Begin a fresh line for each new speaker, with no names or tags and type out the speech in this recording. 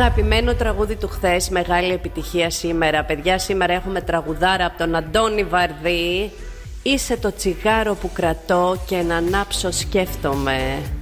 Αγαπημένο τραγούδι του χθες, μεγάλη επιτυχία σήμερα. Παιδιά, σήμερα έχουμε τραγουδάρα από τον Αντώνη Βαρδί. Είσαι το τσιγάρο που κρατώ και να ανάψω σκέφτομαι.